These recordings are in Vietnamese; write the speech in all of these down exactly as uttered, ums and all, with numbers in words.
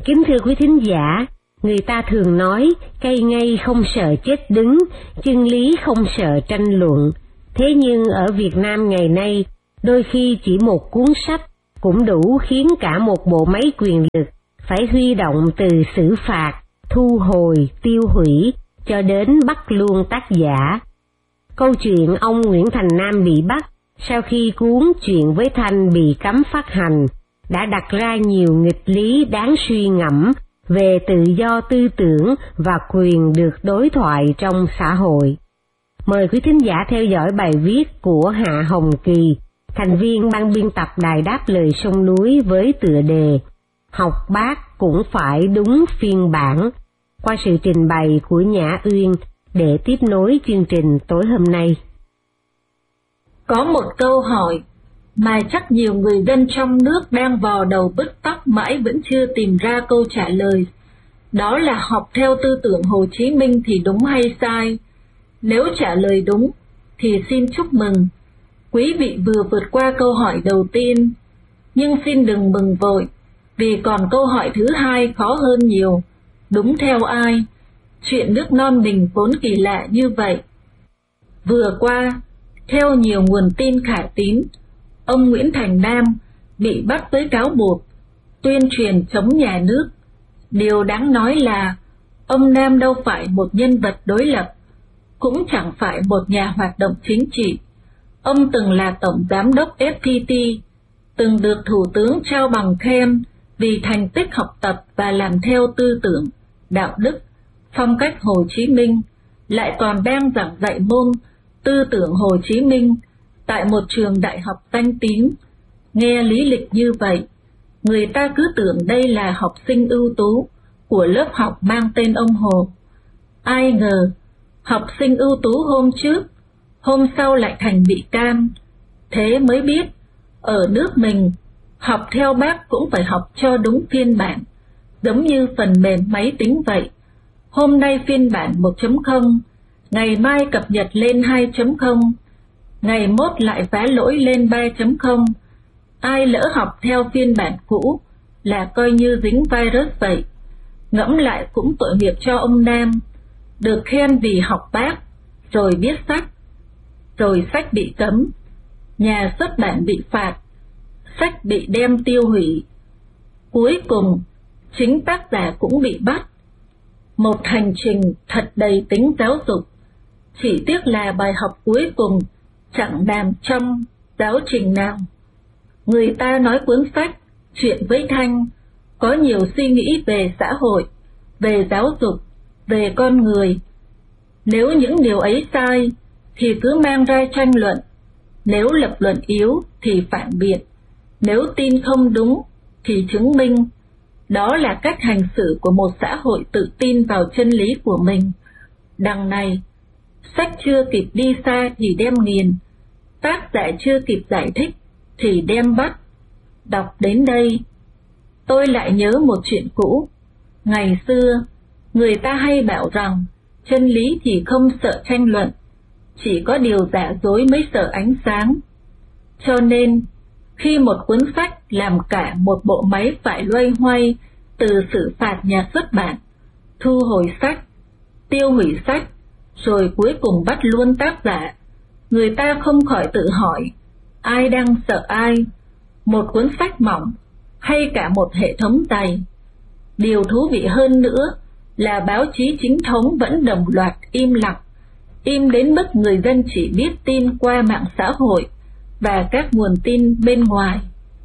Kính thưa quý thính giả, người ta thường nói cây ngay không sợ chết đứng, chân lý không sợ tranh luận. Thế nhưng ở Việt Nam ngày nay, đôi khi chỉ một cuốn sách cũng đủ khiến cả một bộ máy quyền lực phải huy động từ xử phạt, thu hồi, tiêu hủy cho đến bắt luôn tác giả. Câu chuyện ông Nguyễn Thành Nam bị bắt sau khi cuốn Chuyện với Thanh bị cấm phát hành đã đặt ra nhiều nghịch lý đáng suy ngẫm về tự do tư tưởng và quyền được đối thoại trong xã hội. Mời quý thính giả theo dõi bài viết của Hạ Hồng Kỳ, thành viên ban biên tập Đài Đáp Lời Sông Núi với tựa đề Học Bác cũng phải đúng phiên bản, qua sự trình bày của Nhã Uyên để tiếp nối chương trình tối hôm nay. Có một câu hỏi mà chắc nhiều người dân trong nước đang vò đầu bứt tóc mãi vẫn chưa tìm ra câu trả lời. Đó là học theo tư tưởng Hồ Chí Minh thì đúng hay sai? Nếu trả lời đúng, thì xin chúc mừng. Quý vị vừa vượt qua câu hỏi đầu tiên, nhưng xin đừng mừng vội, vì còn câu hỏi thứ hai khó hơn nhiều. Đúng theo ai? Chuyện nước non mình vốn kỳ lạ như vậy. Vừa qua, theo nhiều nguồn tin khả tín, ông Nguyễn Thành Nam bị bắt với cáo buộc tuyên truyền chống nhà nước. Điều đáng nói là ông Nam đâu phải một nhân vật đối lập, cũng chẳng phải một nhà hoạt động chính trị. Ông từng là tổng giám đốc ép pê tê, từng được Thủ tướng trao bằng khen vì thành tích học tập và làm theo tư tưởng, đạo đức, phong cách Hồ Chí Minh, lại còn đang giảng dạy môn tư tưởng Hồ Chí Minh tại một trường đại học danh tiếng. Nghe lý lịch như vậy, người ta cứ tưởng đây là học sinh ưu tú của lớp học mang tên ông Hồ. Ai ngờ, học sinh ưu tú hôm trước, hôm sau lại thành bị can. Thế mới biết, ở nước mình, học theo Bác cũng phải học cho đúng phiên bản, giống như phần mềm máy tính vậy. Hôm nay phiên bản một chấm không, ngày mai cập nhật lên hai chấm không, ngày mốt lại vá lỗi lên ba chấm không. Ai lỡ học theo phiên bản cũ là coi như dính virus vậy. Ngẫm lại cũng tội nghiệp cho ông Nam, được khen vì học Bác, rồi biết sách, rồi sách bị cấm, nhà xuất bản bị phạt, sách bị đem tiêu hủy. Cuối cùng, chính tác giả cũng bị bắt. Một hành trình thật đầy tính giáo dục, chỉ tiếc là bài học cuối cùng chẳng nằm trong giáo trình nào. Người ta nói cuốn sách Chuyện với Thanh có nhiều suy nghĩ về xã hội, về giáo dục, về con người. Nếu những điều ấy sai thì cứ mang ra tranh luận, nếu lập luận yếu thì phản biện, nếu tin không đúng thì chứng minh. Đó là cách hành xử của một xã hội tự tin vào chân lý của mình. Đằng này, sách chưa kịp đi xa thì đem nghiền, tác giả chưa kịp giải thích thì đem bắt. Đọc đến đây, tôi lại nhớ một chuyện cũ. Ngày xưa, người ta hay bảo rằng chân lý thì không sợ tranh luận, chỉ có điều giả dối mới sợ ánh sáng. Cho nên, khi một cuốn sách làm cả một bộ máy phải loay hoay từ xử phạt nhà xuất bản, thu hồi sách, tiêu hủy sách, rồi cuối cùng bắt luôn tác giả, người ta không khỏi tự hỏi, ai đang sợ ai, một cuốn sách mỏng hay cả một hệ thống dày? Điều thú vị hơn nữa là báo chí chính thống vẫn đồng loạt im lặng, im đến mức người dân chỉ biết tin qua mạng xã hội và các nguồn tin bên ngoài.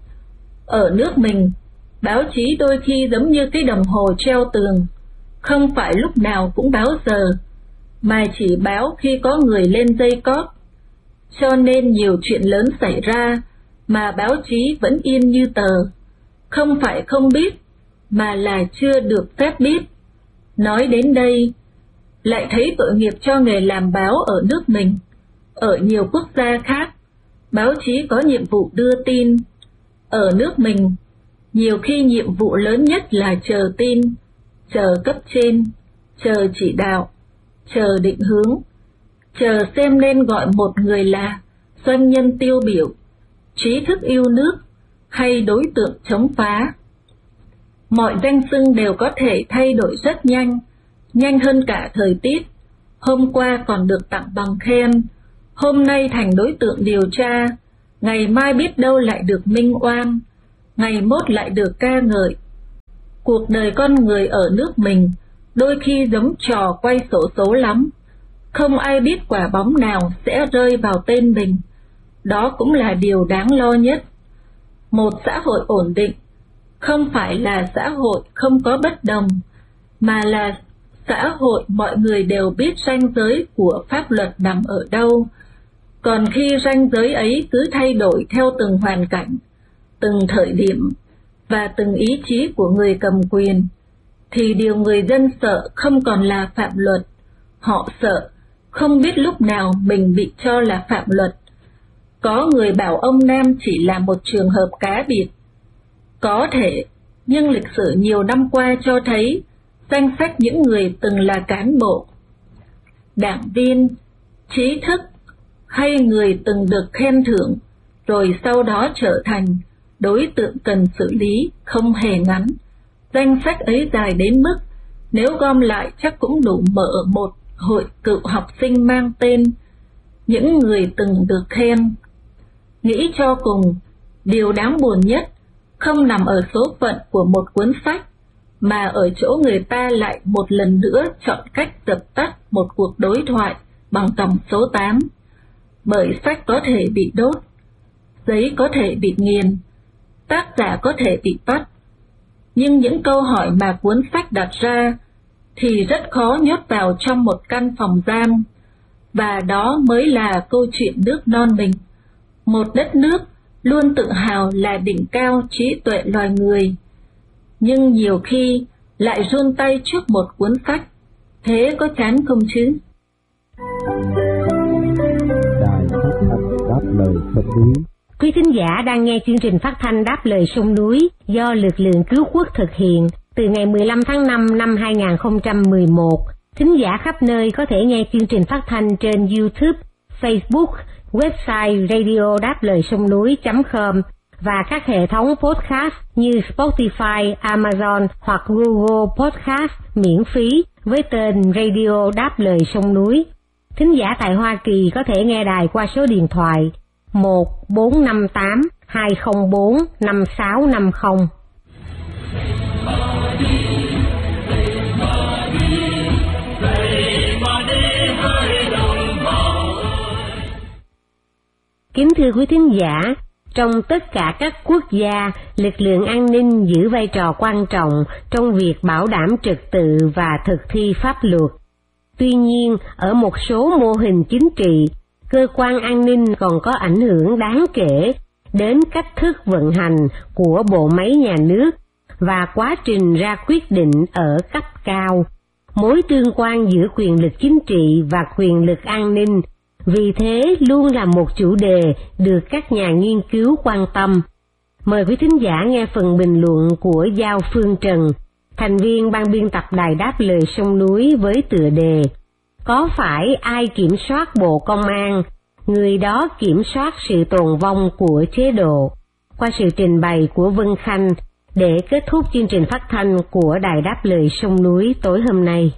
Ở nước mình, báo chí đôi khi giống như cái đồng hồ treo tường, không phải lúc nào cũng báo giờ, mà chỉ báo khi có người lên dây cót. Cho nên nhiều chuyện lớn xảy ra mà báo chí vẫn yên như tờ, không phải không biết, mà là chưa được phép biết. Nói đến đây, lại thấy tội nghiệp cho nghề làm báo ở nước mình. Ở nhiều quốc gia khác, báo chí có nhiệm vụ đưa tin. Ở nước mình, nhiều khi nhiệm vụ lớn nhất là chờ tin, chờ cấp trên, chờ chỉ đạo, chờ định hướng, chờ xem nên gọi một người là doanh nhân tiêu biểu, trí thức yêu nước hay đối tượng chống phá. Mọi danh xưng đều có thể thay đổi rất nhanh, nhanh hơn cả thời tiết. Hôm qua còn được tặng bằng khen, hôm nay thành đối tượng điều tra, ngày mai biết đâu lại được minh oan, ngày mốt lại được ca ngợi. Cuộc đời con người ở nước mình đôi khi giống trò quay xổ số lắm, không ai biết quả bóng nào sẽ rơi vào tên mình. Đó cũng là điều đáng lo nhất. Một xã hội ổn định không phải là xã hội không có bất đồng, mà là xã hội mọi người đều biết ranh giới của pháp luật nằm ở đâu. Còn khi ranh giới ấy cứ thay đổi theo từng hoàn cảnh, từng thời điểm và từng ý chí của người cầm quyền, thì điều người dân sợ không còn là phạm luật. Họ sợ không biết lúc nào mình bị cho là phạm luật. Có người bảo ông Nam chỉ là một trường hợp cá biệt. Có thể, nhưng lịch sử nhiều năm qua cho thấy danh sách những người từng là cán bộ, đảng viên, trí thức hay người từng được khen thưởng rồi sau đó trở thành đối tượng cần xử lý không hề ngắn. Danh sách ấy dài đến mức nếu gom lại chắc cũng đủ mở một hội cựu học sinh mang tên những người từng được khen. Nghĩ cho cùng, điều đáng buồn nhất không nằm ở số phận của một cuốn sách, mà ở chỗ người ta lại một lần nữa chọn cách dập tắt một cuộc đối thoại bằng còng số tám. Bởi sách có thể bị đốt, giấy có thể bị nghiền, tác giả có thể bị bắt, nhưng những câu hỏi mà cuốn sách đặt ra thì rất khó nhốt vào trong một căn phòng giam. Và đó mới là câu chuyện nước non mình, một đất nước luôn tự hào là đỉnh cao trí tuệ loài người, nhưng nhiều khi lại run tay trước một cuốn sách. Thế có chán không chứ? Đài phát thanh đáp lời sông núi. Quý thính giả đang nghe chương trình phát thanh Đáp lời sông núi do lực lượng cứu quốc thực hiện từ ngày mười lăm tháng năm năm hai nghìn không trăm mười một. Thính giả khắp nơi có thể nghe chương trình phát thanh trên YouTube, Facebook, website radio đáp lời sông núi chấm com và các hệ thống podcast như Spotify, Amazon hoặc Google Podcast miễn phí với tên Radio Đáp lời sông núi. Thính giả tại Hoa Kỳ có thể nghe đài qua số điện thoại một bốn năm tám hai không bốn năm sáu năm không. Kính thưa quý thính giả, trong tất cả các quốc gia, lực lượng an ninh giữ vai trò quan trọng trong việc bảo đảm trật tự và thực thi pháp luật. Tuy nhiên, ở một số mô hình chính trị, cơ quan an ninh còn có ảnh hưởng đáng kể đến cách thức vận hành của bộ máy nhà nước và quá trình ra quyết định ở cấp cao. Mối tương quan giữa quyền lực chính trị và quyền lực an ninh vì thế luôn là một chủ đề được các nhà nghiên cứu quan tâm. Mời quý thính giả nghe phần bình luận của Giao Phương Trần, thành viên ban biên tập Đài Đáp lời sông núi với tựa đề Có phải ai kiểm soát Bộ Công an, người đó kiểm soát sự tồn vong của chế độ, qua sự trình bày của Vân Khanh để kết thúc chương trình phát thanh của Đài Đáp lời sông núi tối hôm nay.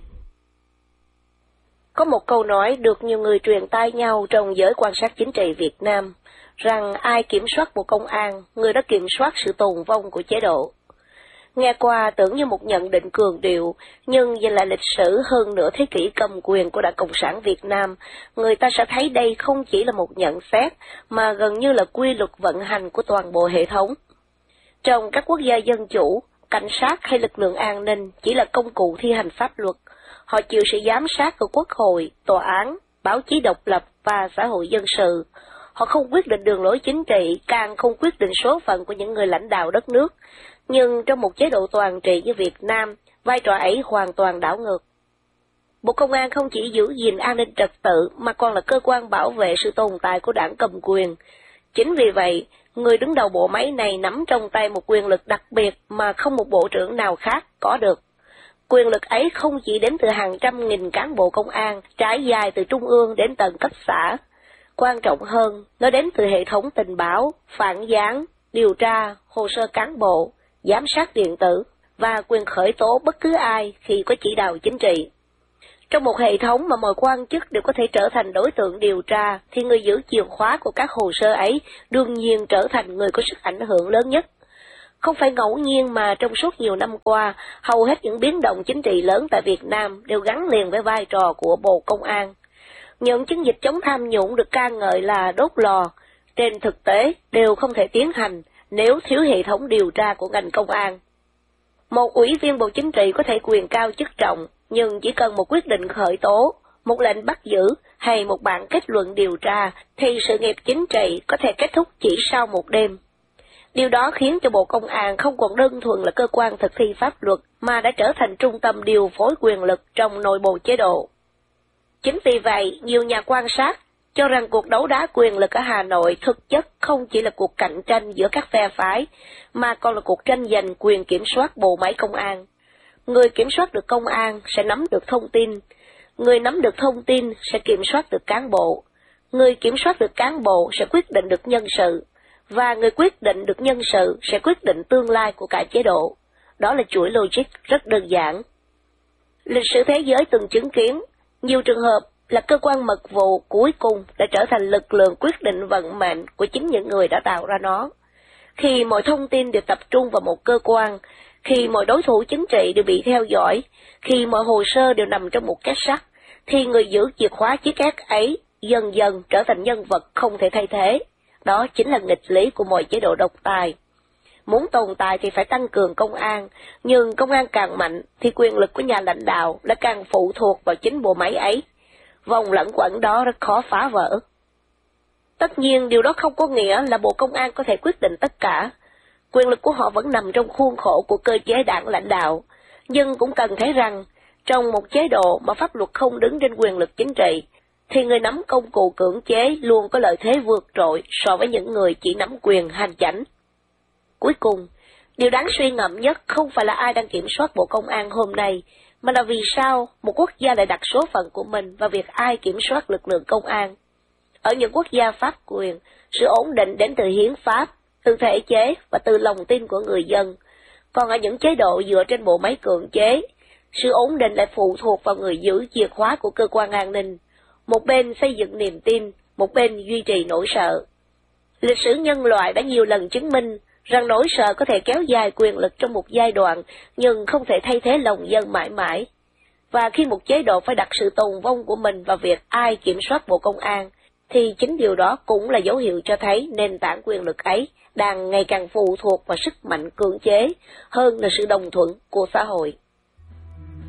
Có một câu nói được nhiều người truyền tai nhau trong giới quan sát chính trị Việt Nam, rằng ai kiểm soát Bộ Công an, người đó kiểm soát sự tồn vong của chế độ. Nghe qua tưởng như một nhận định cường điệu, nhưng nhìn lại lịch sử hơn nửa thế kỷ cầm quyền của Đảng Cộng sản Việt Nam, người ta sẽ thấy đây không chỉ là một nhận xét, mà gần như là quy luật vận hành của toàn bộ hệ thống. Trong các quốc gia dân chủ, cảnh sát hay lực lượng an ninh chỉ là công cụ thi hành pháp luật. Họ chịu sự giám sát của quốc hội, tòa án, báo chí độc lập và xã hội dân sự. Họ không quyết định đường lối chính trị, càng không quyết định số phận của những người lãnh đạo đất nước. Nhưng trong một chế độ toàn trị như Việt Nam, vai trò ấy hoàn toàn đảo ngược. Bộ Công an không chỉ giữ gìn an ninh trật tự mà còn là cơ quan bảo vệ sự tồn tại của đảng cầm quyền. Chính vì vậy, người đứng đầu bộ máy này nắm trong tay một quyền lực đặc biệt mà không một bộ trưởng nào khác có được. Quyền lực ấy không chỉ đến từ hàng trăm nghìn cán bộ công an, trải dài từ trung ương đến tận cấp xã. Quan trọng hơn, nó đến từ hệ thống tình báo, phản gián, điều tra, hồ sơ cán bộ, giám sát điện tử. và quyền khởi tố bất cứ ai khi có chỉ đạo chính trị. Trong một hệ thống mà mọi quan chức đều có thể trở thành đối tượng điều tra, thì người giữ chìa khóa của các hồ sơ ấy đương nhiên trở thành người có sức ảnh hưởng lớn nhất. Không phải ngẫu nhiên mà trong suốt nhiều năm qua, hầu hết những biến động chính trị lớn tại Việt Nam đều gắn liền với vai trò của Bộ Công an. Những chiến dịch chống tham nhũng được ca ngợi là đốt lò, trên thực tế đều không thể tiến hành nếu thiếu hệ thống điều tra của ngành công an. Một ủy viên Bộ Chính trị có thể quyền cao chức trọng, nhưng chỉ cần một quyết định khởi tố, một lệnh bắt giữ hay một bản kết luận điều tra thì sự nghiệp chính trị có thể kết thúc chỉ sau một đêm. Điều đó khiến cho Bộ Công an không còn đơn thuần là cơ quan thực thi pháp luật mà đã trở thành trung tâm điều phối quyền lực trong nội bộ chế độ. Chính vì vậy, nhiều nhà quan sát cho rằng cuộc đấu đá quyền lực ở Hà Nội thực chất không chỉ là cuộc cạnh tranh giữa các phe phái, mà còn là cuộc tranh giành quyền kiểm soát bộ máy công an. Người kiểm soát được công an sẽ nắm được thông tin, người nắm được thông tin sẽ kiểm soát được cán bộ, người kiểm soát được cán bộ sẽ quyết định được nhân sự, và người quyết định được nhân sự sẽ quyết định tương lai của cả chế độ. Đó là chuỗi logic rất đơn giản. Lịch sử thế giới từng chứng kiến nhiều trường hợp là cơ quan mật vụ cuối cùng đã trở thành lực lượng quyết định vận mệnh của chính những người đã tạo ra nó. Khi mọi thông tin đều tập trung vào một cơ quan, khi mọi đối thủ chính trị đều bị theo dõi, khi mọi hồ sơ đều nằm trong một két sắt, thì người giữ chìa khóa chiếc két ấy dần dần trở thành nhân vật không thể thay thế. Đó chính là nghịch lý của mọi chế độ độc tài. Muốn tồn tại thì phải tăng cường công an, nhưng công an càng mạnh thì quyền lực của nhà lãnh đạo lại càng phụ thuộc vào chính bộ máy ấy. Vòng lẫn quẩn đó rất khó phá vỡ. Tất nhiên điều đó không có nghĩa là Bộ Công an có thể quyết định tất cả. Quyền lực của họ vẫn nằm trong khuôn khổ của cơ chế đảng lãnh đạo, nhưng cũng cần thấy rằng trong một chế độ mà pháp luật không đứng trên quyền lực chính trị, thì người nắm công cụ cưỡng chế luôn có lợi thế vượt trội so với những người chỉ nắm quyền hành chánh. Cuối cùng, điều đáng suy ngẫm nhất không phải là ai đang kiểm soát Bộ Công an hôm nay, mà là vì sao một quốc gia lại đặt số phận của mình vào việc ai kiểm soát lực lượng công an. Ở những quốc gia pháp quyền, sự ổn định đến từ hiến pháp, từ thể chế và từ lòng tin của người dân. Còn ở những chế độ dựa trên bộ máy cưỡng chế, sự ổn định lại phụ thuộc vào người giữ chìa khóa của cơ quan an ninh. Một bên xây dựng niềm tin, một bên duy trì nỗi sợ. Lịch sử nhân loại đã nhiều lần chứng minh rằng nỗi sợ có thể kéo dài quyền lực trong một giai đoạn, nhưng không thể thay thế lòng dân mãi mãi. Và khi một chế độ phải đặt sự tồn vong của mình vào việc ai kiểm soát Bộ Công an, thì chính điều đó cũng là dấu hiệu cho thấy nền tảng quyền lực ấy đang ngày càng phụ thuộc vào sức mạnh cưỡng chế hơn là sự đồng thuận của xã hội.